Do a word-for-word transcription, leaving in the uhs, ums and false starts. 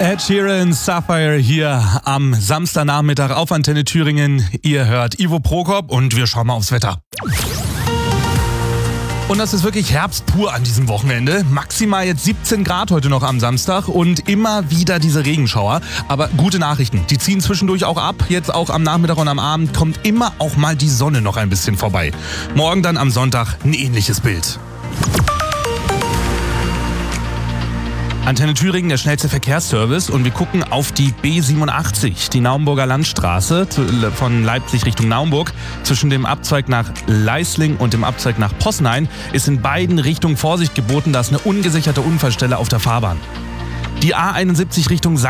Ed Sheeran, Sapphire hier am Samstagnachmittag auf Antenne Thüringen. Ihr hört Ivo Prokop und wir schauen mal aufs Wetter. Und das ist wirklich Herbst pur an diesem Wochenende. Maximal jetzt siebzehn Grad heute noch am Samstag und immer wieder diese Regenschauer. Aber gute Nachrichten, die ziehen zwischendurch auch ab. Jetzt auch am Nachmittag und am Abend kommt immer auch mal die Sonne noch ein bisschen vorbei. Morgen dann am Sonntag ein ähnliches Bild. Antenne Thüringen, der schnellste Verkehrsservice, und wir gucken auf die B siebenundachtzig, die Naumburger Landstraße von Leipzig Richtung Naumburg. Zwischen dem Abzweig nach Leisling und dem Abzweig nach Possenhain ist in beiden Richtungen Vorsicht geboten, da ist eine ungesicherte Unfallstelle auf der Fahrbahn. Die A einundsiebzig Richtung